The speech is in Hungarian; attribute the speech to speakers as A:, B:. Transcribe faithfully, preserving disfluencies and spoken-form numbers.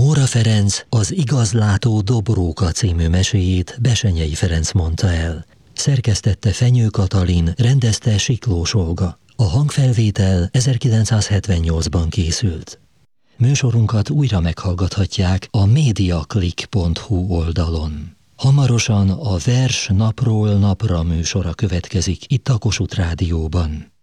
A: Móra Ferenc az Igazlátó Dobróka című meséjét Bessenyei Ferenc mondta el. Szerkesztette Fenyő Katalin, rendezte Siklós Olga. A hangfelvétel ezerkilencszázhetvennyolcban készült. Műsorunkat újra meghallgathatják a mediaclick pont hu oldalon. Hamarosan a Vers napról napra műsora következik itt a Kossuth Rádióban.